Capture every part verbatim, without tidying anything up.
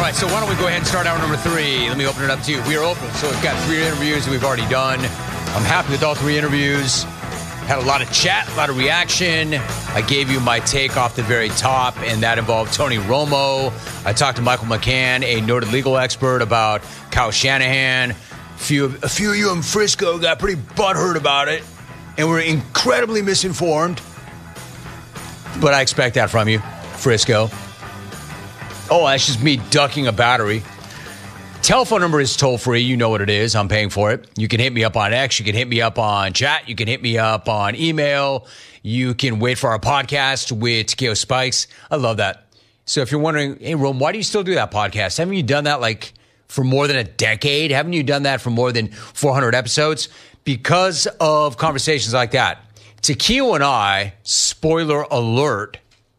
right, so why don't we go ahead and start hour number three. Let me open it up to you. We are open, so we've got three interviews that we've already done. I'm happy with all three interviews. Had a lot of chat, a lot of reaction. I gave you my take off the very top, and that involved Tony Romo. I talked to Michael McCann, a noted legal expert, about Kyle Shanahan. A few, a few of you in Frisco got pretty butthurt about it, and were incredibly misinformed. But I expect that from you, Frisco. Oh, that's just me ducking a battery. Telephone number is toll-free. You know what it is. I'm paying for it. You can hit me up on X. You can hit me up on chat. You can hit me up on email. You can wait for our podcast with Takeo Spikes. I love that. So if you're wondering, hey, Rome, why do you still do that podcast? Haven't you done that like for more than a decade? Haven't you done that for more than four hundred episodes? Because of conversations like that. Takeo and I, spoiler alert,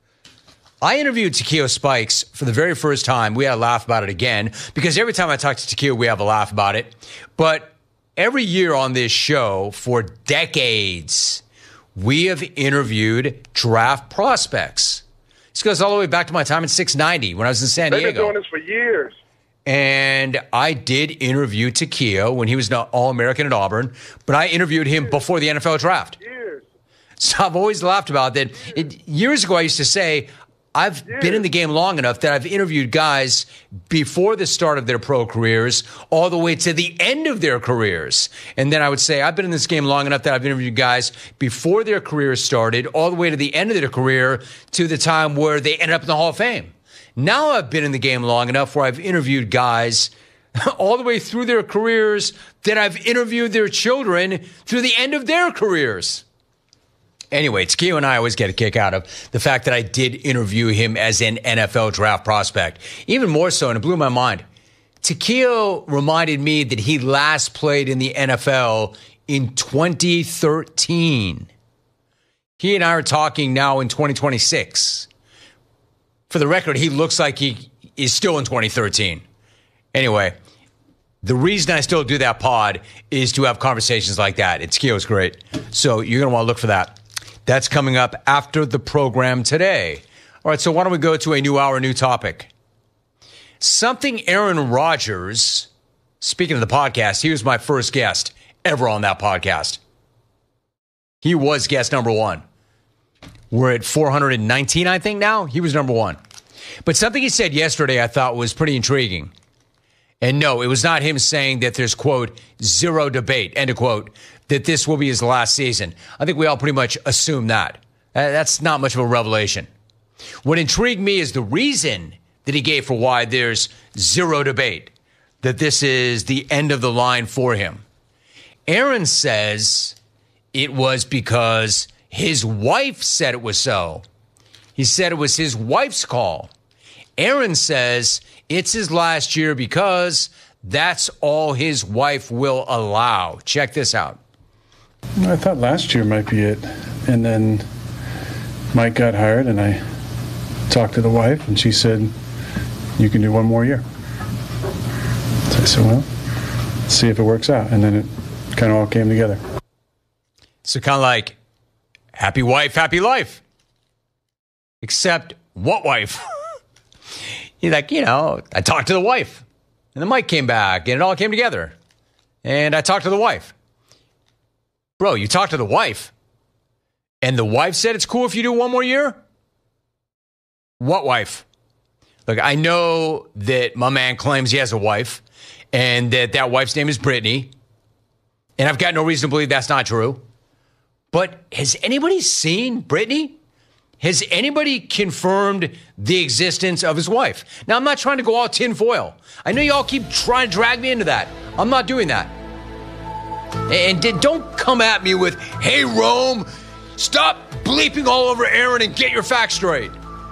I interviewed Takeo Spikes for the very first time. We had a laugh about it again, because every time I talk to Takeo, we have a laugh about it. But every year on this show, for decades, we have interviewed draft prospects. This goes all the way back to my time in six ninety when I was in San Diego. They've been doing this for years. And I did interview Takeo when he was an All-American at Auburn, but I interviewed him before the N F L draft. Years. So I've always laughed about that. It, years ago, I used to say, I've yeah. been in the game long enough that I've interviewed guys before the start of their pro careers all the way to the end of their careers. And then I would say I've been in this game long enough that I've interviewed guys before their careers started all the way to the end of their career to the time where they ended up in the Hall of Fame. Now I've been in the game long enough where I've interviewed guys all the way through their careers that I've interviewed their children through the end of their careers. Anyway, Takeo and I always get a kick out of the fact that I did interview him as an N F L draft prospect. Even more so, and it blew my mind. Takeo reminded me that he last played in the N F L in twenty thirteen. He and I are talking now in twenty twenty-six. For the record, he looks like he is still in twenty thirteen. Anyway, the reason I still do that pod is to have conversations like that. And Takeo's great. So you're going to want to look for that. That's coming up after the program today. All right, so why don't we go to a new hour, new topic. Something Aaron Rodgers, speaking of the podcast, he was my first guest ever on that podcast. He was guest number one. We're at four hundred nineteen, I think, now. He was number one. But something he said yesterday I thought was pretty intriguing. And no, it was not him saying that there's, quote, zero debate, end of quote, that this will be his last season. I think we all pretty much assume that. Uh, that's not much of a revelation. What intrigued me is the reason that he gave for why there's zero debate, that this is the end of the line for him. Aaron says it was because his wife said it was so. He said it was his wife's call. Aaron says it's his last year because that's all his wife will allow. Check this out. I thought last year might be it. And then Mike got hired, and I talked to the wife, and she said, you can do one more year. So I said, well, let's see if it works out. And then it kind of all came together. So kind of like, happy wife, happy life. Except what wife? He's like, you know, I talked to the wife. And the mic came back, and it all came together. And I talked to the wife. Bro, you talked to the wife. And the wife said it's cool if you do one more year? What wife? Look, I know that my man claims he has a wife, and that that wife's name is Brittany. And I've got no reason to believe that's not true. But has anybody seen Brittany? Has anybody confirmed the existence of his wife? Now, I'm not trying to go all tinfoil. I know y'all keep trying to drag me into that. I'm not doing that. And don't come at me with, hey, Rome, stop bleeping all over Aaron and get your facts straight.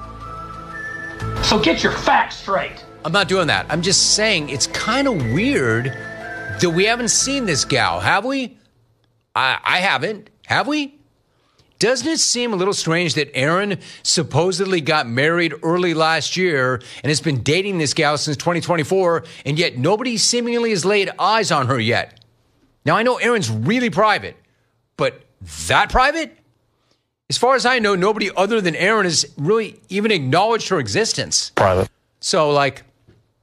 So get your facts straight. I'm not doing that. I'm just saying it's kind of weird that we haven't seen this gal, have we? I, I haven't. Have we? Doesn't it seem a little strange that Aaron supposedly got married early last year and has been dating this gal since twenty twenty-four, and yet nobody seemingly has laid eyes on her yet? Now, I know Aaron's really private, but that private? As far as I know, nobody other than Aaron has really even acknowledged her existence. Private. So, like,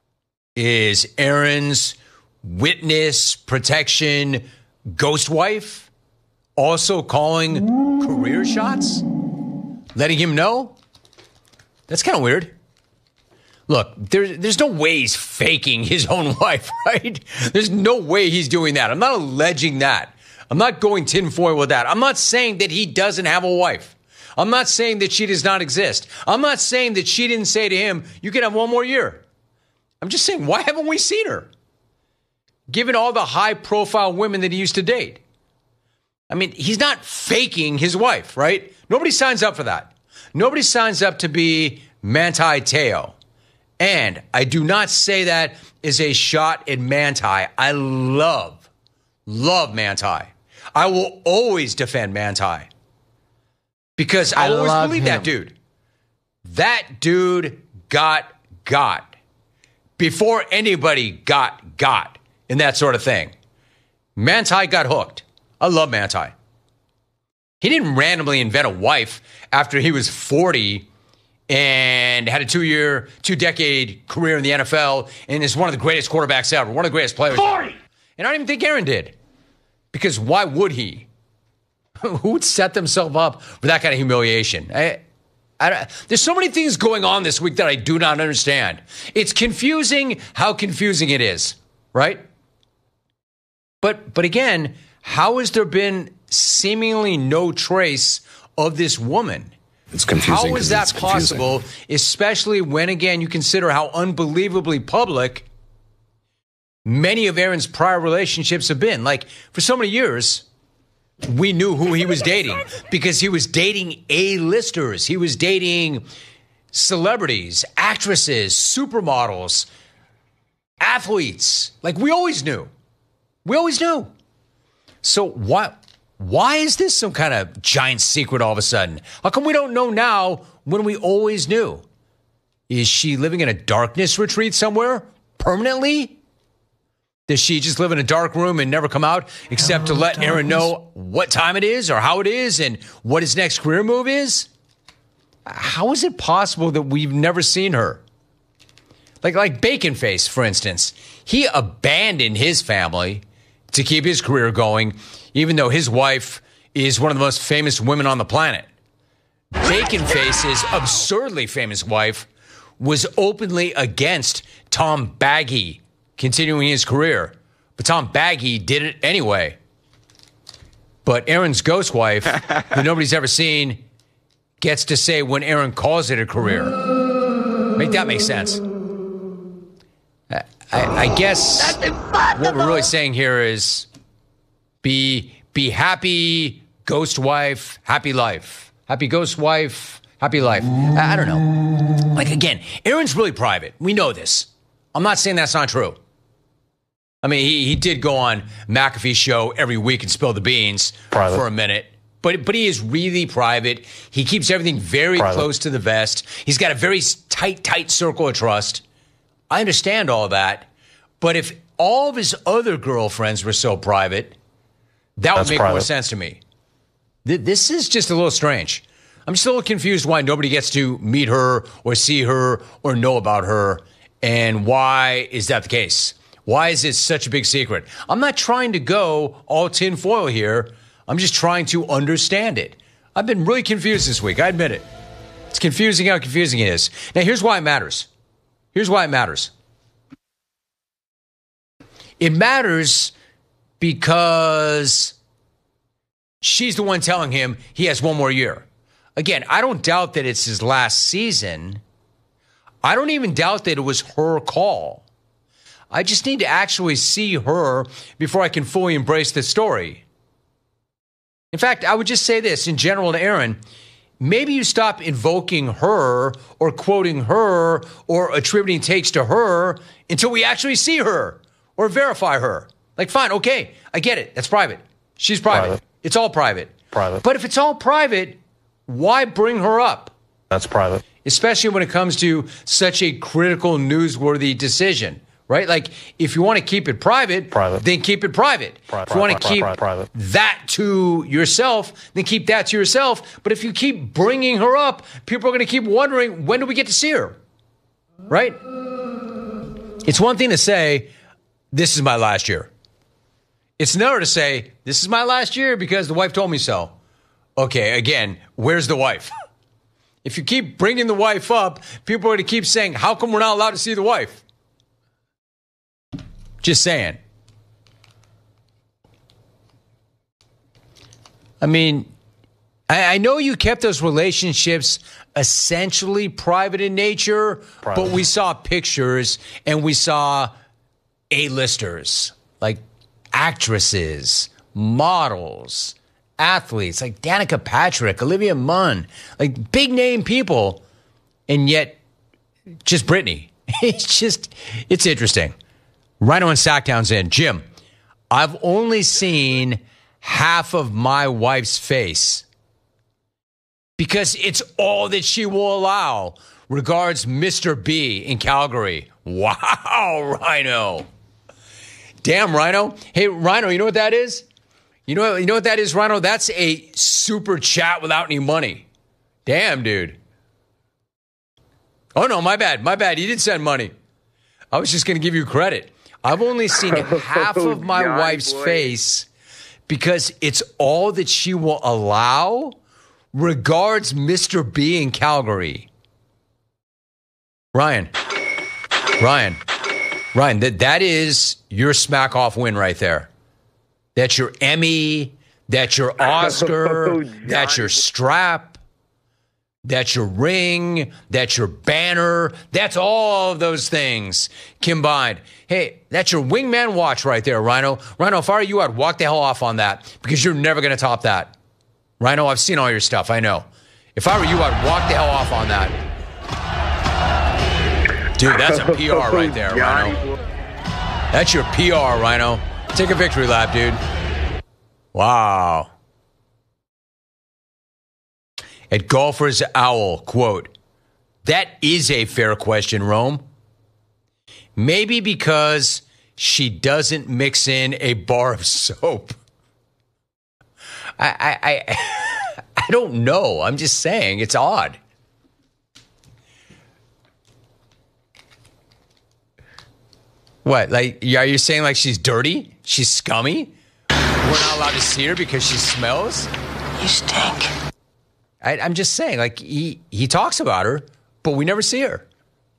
is Aaron's witness protection ghost wife also calling career shots? Letting him know? That's kind of weird. Look, there, there's no way he's faking his own wife, right? There's no way he's doing that. I'm not alleging that. I'm not going tinfoil with that. I'm not saying that he doesn't have a wife. I'm not saying that she does not exist. I'm not saying that she didn't say to him, you can have one more year. I'm just saying, why haven't we seen her? Given all the high-profile women that he used to date. I mean, he's not faking his wife, right? Nobody signs up for that. Nobody signs up to be Manti Te'o. And I do not say that as a shot at Manti. I love, love Manti. I will always defend Manti. Because I, I always believe him. that dude. That dude got got. Before anybody got got in that sort of thing. Manti got hooked. I love Manti. He didn't randomly invent a wife after he was forty and had a two-year, two-decade career in the N F L and is one of the greatest quarterbacks ever, one of the greatest players forty! ever. And I don't even think Aaron did. Because why would he? Who would set themselves up for that kind of humiliation? I, I, there's so many things going on this week that I do not understand. It's confusing how confusing it is, right? But but again, how has there been seemingly no trace of this woman? It's confusing. How is that possible, especially when, again, you consider how unbelievably public many of Aaron's prior relationships have been? Like, for so many years, we knew who he was dating because he was dating A-listers. He was dating celebrities, actresses, supermodels, athletes. Like, we always knew. We always knew. So why, why is this some kind of giant secret all of a sudden? How come we don't know now when we always knew? Is she living in a darkness retreat somewhere permanently? Does she just live in a dark room and never come out except to let Aaron know what time it is or how it is and what his next career move is? How is it possible that we've never seen her? Like, like Bacon Face, for instance. He abandoned his family to keep his career going, even though his wife is one of the most famous women on the planet. Bacon Face's absurdly famous wife was openly against Tom Baggy continuing his career. But Tom Baggy did it anyway. But Aaron's ghost wife, who nobody's ever seen, gets to say when Aaron calls it a career. Make that make sense. I, I guess what we're really saying here is be be happy, ghost wife, happy life. Happy ghost wife, happy life. I, I don't know. Like, again, Aaron's really private. We know this. I'm not saying that's not true. I mean, he, he did go on McAfee's show every week and spill the beans private. for a minute. But but he is really private. He keeps everything very private. close to the vest. He's got a very tight, tight circle of trust. I understand all that. But if all of his other girlfriends were so private, that That's would make private. more sense to me. Th- this is just a little strange. I'm just a little confused why nobody gets to meet her or see her or know about her. And why is that the case? Why is it such a big secret? I'm not trying to go all tinfoil here. I'm just trying to understand it. I've been really confused this week. I admit it. It's confusing how confusing it is. Now, here's why it matters. Here's why it matters. It matters because she's the one telling him he has one more year. Again, I don't doubt that it's his last season. I don't even doubt that it was her call. I just need to actually see her before I can fully embrace this story. In fact, I would just say this in general to Aaron. Maybe you stop invoking her or quoting her or attributing takes to her until we actually see her or verify her. Like, fine, okay, I get it. That's private. She's private. private. It's all private. Private. But if it's all private, why bring her up? That's private. Especially when it comes to such a critical, newsworthy decision. Right? Like, if you want to keep it private, private. then keep it private. Pri- if you want to keep pri- pri- that to yourself, then keep that to yourself. But if you keep bringing her up, people are going to keep wondering, when do we get to see her? Right? It's one thing to say, this is my last year. It's another to say, this is my last year because the wife told me so. Okay, again, where's the wife? If you keep bringing the wife up, people are going to keep saying, how come we're not allowed to see the wife? Just saying. I mean, I, I know you kept those relationships essentially private in nature, private. But we saw pictures and we saw A-listers, like actresses, models, athletes, like Danica Patrick, Olivia Munn, like big name people, and yet just Britney. It's just, it's interesting. Rhino and Sacktown's in. Jim, I've only seen half of my wife's face because it's all that she will allow. Regards, Mister B in Calgary. Wow, Rhino. Damn, Rhino. Hey, Rhino, you know what that is? You know, you know what that is, Rhino? That's a super chat without any money. Damn, dude. Oh, no, my bad. My bad. You did send money. I was just going to give you credit. I've only seen half of my John wife's boy. face because it's all that she will allow. Regards, Mister B in Calgary. Ryan. Ryan. Ryan, that, that is your smack off win right there. That's your Emmy. That's your Oscar. Oh, that's your strap. That's your ring. That's your banner. That's all of those things combined. Hey, that's your wingman watch right there, Rhino. Rhino, if I were you, I'd walk the hell off on that because you're never going to top that. Rhino, I've seen all your stuff. I know. If I were you, I'd walk the hell off on that. Dude, that's a P R right there, Rhino. That's your P R, Rhino. Take a victory lap, dude. Wow. At Golfer's Owl, quote, that is a fair question, Rome. Maybe because she doesn't mix in a bar of soap. I, I, I, I don't know. I'm just saying it's odd. What? Like, are you saying like she's dirty? She's scummy? We're not allowed to see her because she smells? You stink. I, I'm just saying, like, he, he talks about her, but we never see her.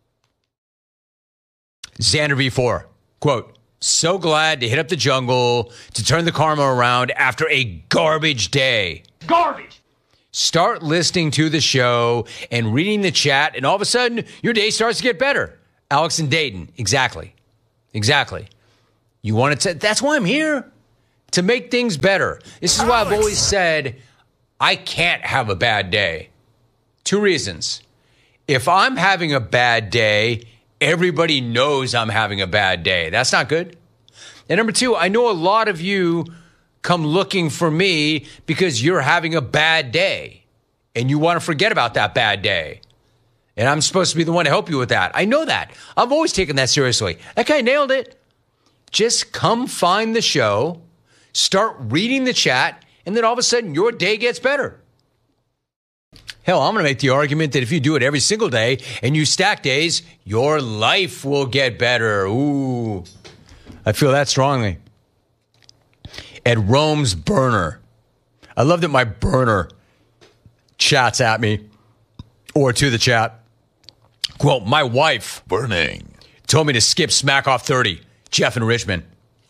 Xander V four, quote, so glad to hit up the jungle to turn the karma around after a garbage day. Garbage. Start listening to the show and reading the chat, and all of a sudden, your day starts to get better. Alex and Dayton, exactly. Exactly. You want to, that's why I'm here, to make things better. This is why I've always said, I can't have a bad day. Two reasons. If I'm having a bad day, everybody knows I'm having a bad day. That's not good. And number two, I know a lot of you come looking for me because you're having a bad day and you want to forget about that bad day. And I'm supposed to be the one to help you with that. I know that. I've always taken that seriously. That guy nailed it. Just come find the show, start reading the chat, and then all of a sudden, your day gets better. Hell, I'm going to make the argument that if you do it every single day and you stack days, your life will get better. Ooh, I feel that strongly. At Rome's burner. I love that my burner chats at me or to the chat. Quote, my wife burning told me to skip Smack Off thirty. Jeff in Richmond.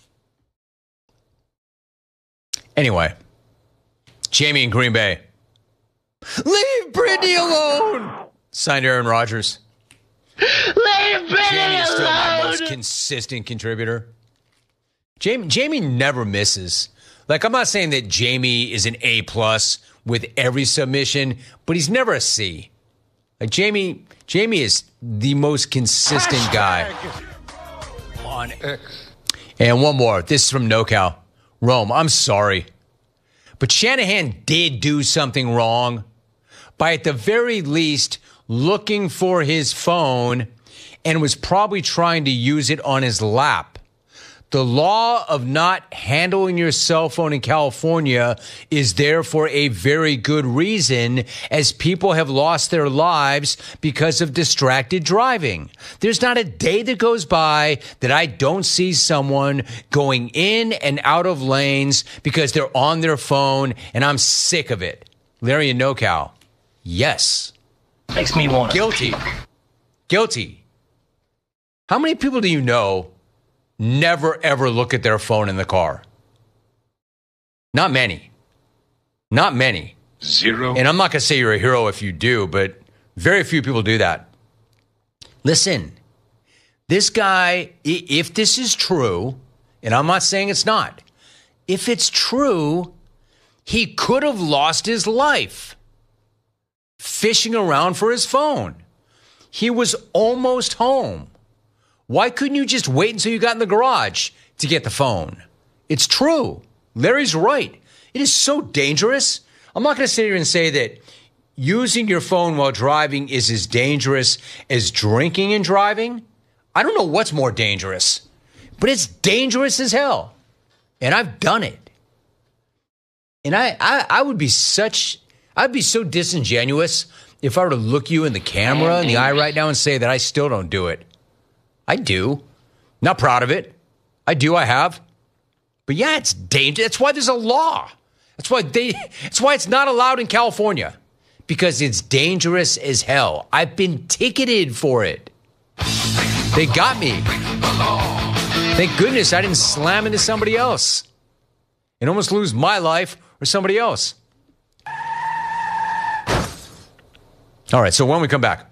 Anyway. Jamie in Green Bay. Leave Brittany alone. Signed Aaron Rodgers. Leave Brittany Jamie is still my alone. most consistent contributor. Jamie, Jamie never misses. Like, I'm not saying that Jamie is an A plus with every submission, but he's never a C. Like Jamie, Jamie is the most consistent guy on X. And one more. This is from NoCal. Rome, I'm sorry. But Shanahan did do something wrong by, at the very least, looking for his phone and was probably trying to use it on his lap. The law of not handling your cell phone in California is there for a very good reason, as people have lost their lives because of distracted driving. There's not a day that goes by that I don't see someone going in and out of lanes because they're on their phone, and I'm sick of it. Larry and NoCal, yes. Makes me want Guilty. Guilty. How many people do you know never, ever look at their phone in the car? Not many. Not many. Zero. And I'm not going to say you're a hero if you do, but very few people do that. Listen, this guy, if this is true, and I'm not saying it's not, if it's true, he could have lost his life fishing around for his phone. He was almost home. Why couldn't you just wait until you got in the garage to get the phone? It's true. Larry's right. It is so dangerous. I'm not going to sit here and say that using your phone while driving is as dangerous as drinking and driving. I don't know what's more dangerous, but it's dangerous as hell. And I've done it. And I, I, I would be such, I'd be so disingenuous if I were to look you in the camera in the eye right now and say that I still don't do it. I do. Not proud of it. I do. I have. But yeah, it's dangerous. That's why there's a law. That's why they. That's why it's not allowed in California, because it's dangerous as hell. I've been ticketed for it. They got me. Thank goodness I didn't slam into somebody else and almost lose my life or somebody else. All right. So when we come back,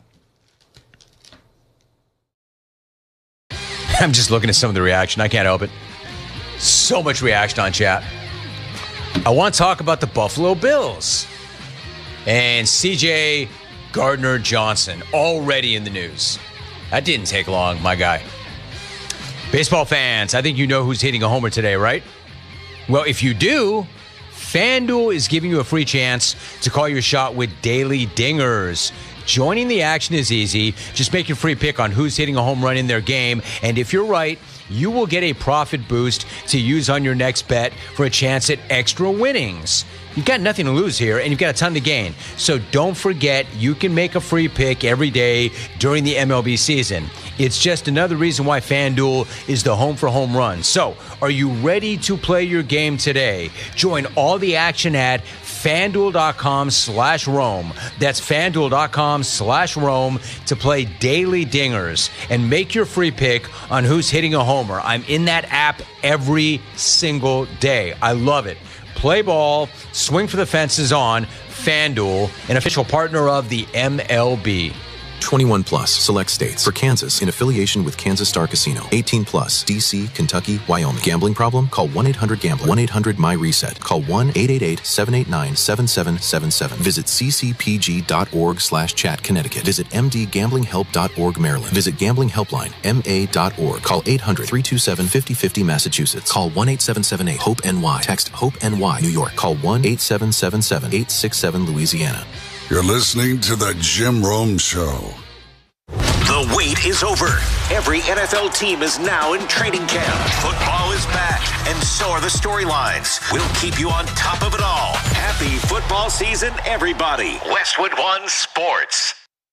I'm just looking at some of the reaction. I can't help it. So much reaction on chat. I want to talk about the Buffalo Bills and C J Gardner-Johnson already in the news. That didn't take long, my guy. Baseball fans, I think you know who's hitting a homer today, right? Well, if you do, FanDuel is giving you a free chance to call your shot with Daily Dingers. Joining the action is easy. Just make your free pick on who's hitting a home run in their game. And if you're right, you will get a profit boost to use on your next bet for a chance at extra winnings. You've got nothing to lose here, and you've got a ton to gain. So don't forget, you can make a free pick every day during the M L B season. It's just another reason why FanDuel is the home for home runs. So are you ready to play your game today? Join all the action at FanDuel.com slash Rome. That's FanDuel.com slash Rome to play Daily Dingers and make your free pick on who's hitting a homer. I'm in that app every single day. I love it. Play ball, swing for the fences on FanDuel, an official partner of the M L B. twenty-one plus, select states. For Kansas, in affiliation with Kansas Star Casino. eighteen plus, D C, Kentucky, Wyoming. Gambling problem? Call one eight hundred gambler. one eight hundred my reset. Call one eight eight eight seven eight nine seven seven seven seven. Visit ccpg.org slash chat Connecticut. Visit mdgamblinghelp.org Maryland. Visit Gambling Helpline, M A dot org. Call eight hundred three two seven five oh five oh Massachusetts. Call one eight seven seven eight hope N Y. Text HOPE-NY New York. Call one eight seven seven seven eight six seven Louisiana. You're listening to The Jim Rome Show. The wait is over. Every N F L team is now in training camp. Football is back, and so are the storylines. We'll keep you on top of it all. Happy football season, everybody. Westwood One Sports.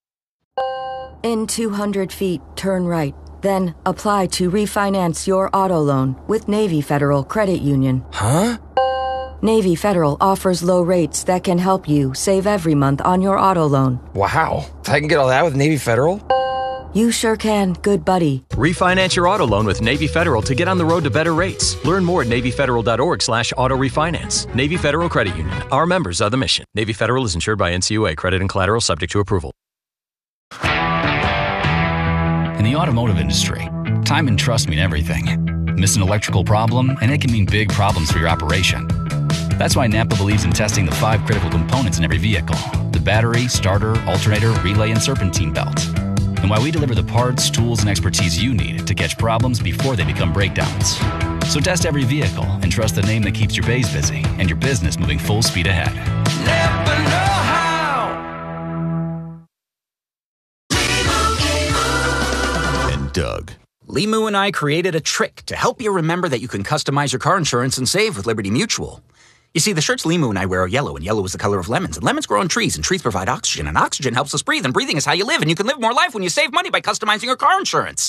In two hundred feet, turn right. Then apply to refinance your auto loan with Navy Federal Credit Union. Huh? Navy Federal offers low rates that can help you save every month on your auto loan. Wow. I can get all that with Navy Federal? You sure can, good buddy. Refinance your auto loan with Navy Federal to get on the road to better rates. Learn more at NavyFederal.org slash auto refinance. Navy Federal Credit Union. Our members are the mission. Navy Federal is insured by N C U A. Credit and collateral subject to approval. In the automotive industry, time and trust mean everything. Miss an electrical problem, and it can mean big problems for your operation. That's why Napa believes in testing the five critical components in every vehicle: the battery, starter, alternator, relay, and serpentine belt. And why we deliver the parts, tools, and expertise you need to catch problems before they become breakdowns. So test every vehicle and trust the name that keeps your bays busy and your business moving full speed ahead. Napa know how. And Doug. Limu and I created a trick to help you remember that you can customize your car insurance and save with Liberty Mutual. You see, the shirts Limu and I wear are yellow, and yellow is the color of lemons. And lemons grow on trees, and trees provide oxygen, and oxygen helps us breathe, and breathing is how you live, and you can live more life when you save money by customizing your car insurance.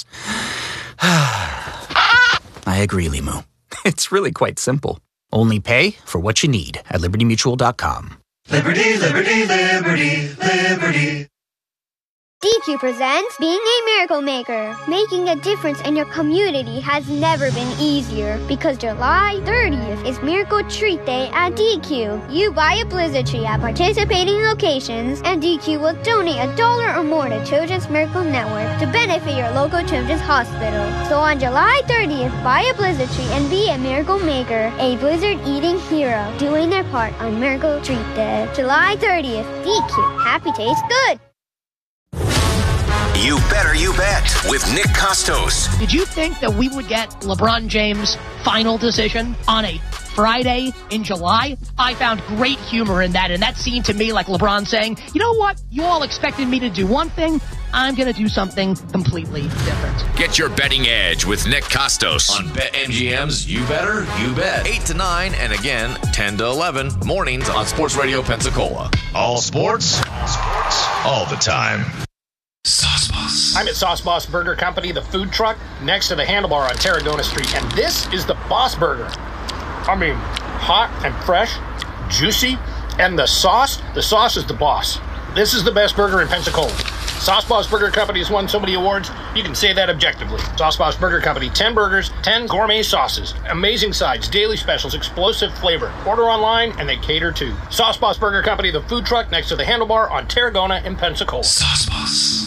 I agree, Limu. It's really quite simple. Only pay for what you need at liberty mutual dot com. Liberty, liberty, liberty, liberty. D Q presents Being a Miracle Maker. Making a difference in your community has never been easier because July thirtieth is Miracle Treat Day at D Q. You buy a Blizzard tree at participating locations, and D Q will donate a dollar or more to Children's Miracle Network to benefit your local children's hospital. So on July thirtieth, buy a Blizzard tree and be a Miracle Maker, a Blizzard eating hero, doing their part on Miracle Treat Day. July thirtieth, D Q. Happy tastes good. You Better You Bet with Nick Costos. Did you think that we would get LeBron James' final decision on a Friday in July? I found great humor in that, and that seemed to me like LeBron saying, you know what? You all expected me to do one thing. I'm going to do something completely different. Get your betting edge with Nick Costos on BetMGM's You Better You Bet. eight to nine and again ten to eleven mornings on Sports Radio Pensacola. All sports, all sports, all the time. Sauce Boss. I'm at Sauce Boss Burger Company, the food truck next to the Handlebar on Tarragona Street, and this is the Boss Burger. I mean, hot and fresh, juicy, and the sauce, the sauce is the boss. This is the best burger in Pensacola. Sauce Boss Burger Company has won so many awards, you can say that objectively. Sauce Boss Burger Company, ten burgers, ten gourmet sauces, amazing sides, daily specials, explosive flavor. Order online and they cater too. Sauce Boss Burger Company, the food truck next to the Handlebar on Tarragona in Pensacola. Sauce Boss.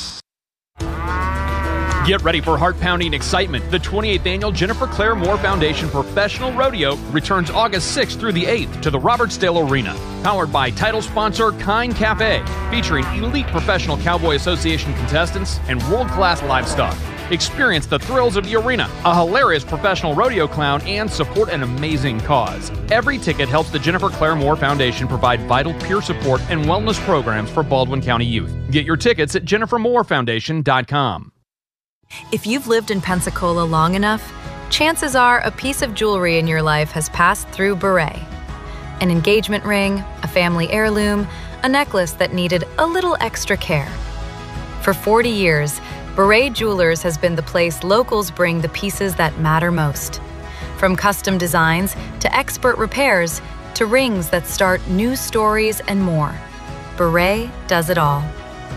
Get ready for heart-pounding excitement. The twenty-eighth Annual Jennifer Claire Moore Foundation Professional Rodeo returns August sixth through the eighth to the Robertsdale Arena. Powered by title sponsor Kind Cafe, featuring elite Professional Cowboy Association contestants and world-class livestock. Experience the thrills of the arena, a hilarious professional rodeo clown, and support an amazing cause. Every ticket helps the Jennifer Claire Moore Foundation provide vital peer support and wellness programs for Baldwin County youth. Get your tickets at jennifer moore foundation dot com. If you've lived in Pensacola long enough, chances are a piece of jewelry in your life has passed through Beret. An engagement ring, a family heirloom, a necklace that needed a little extra care. For forty years, Beret Jewelers has been the place locals bring the pieces that matter most. From custom designs to expert repairs to rings that start new stories and more. Beret does it all.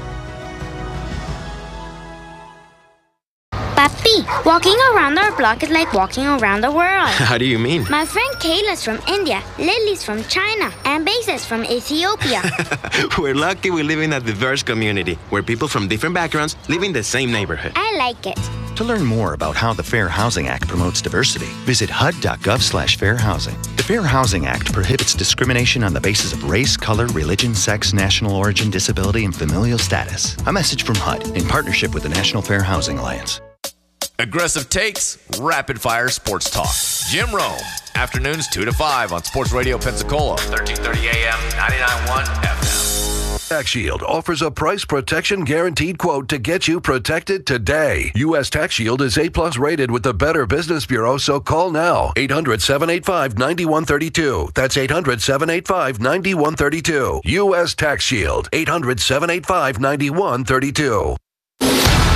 Papi, walking around our block is like walking around the world. How do you mean? My friend Kayla's from India, Lily's from China, and Base's from Ethiopia. We're lucky we live in a diverse community where people from different backgrounds live in the same neighborhood. I like it. To learn more about how the Fair Housing Act promotes diversity, visit H U D dot gov slash fair housing. The Fair Housing Act prohibits discrimination on the basis of race, color, religion, sex, national origin, disability, and familial status. A message from H U D in partnership with the National Fair Housing Alliance. Aggressive takes, rapid fire sports talk. Jim Rome, afternoons two to five on Sports Radio Pensacola, thirteen thirty A M, ninety-nine point one F M. Tax Shield offers a price protection guaranteed quote to get you protected today. U S Tax Shield is A plus rated with the Better Business Bureau, so call now. eight hundred, seven eight five, nine one three two. That's eight hundred, seven eight five, nine one three two. U S Tax Shield, eight hundred, seven eight five, nine one three two.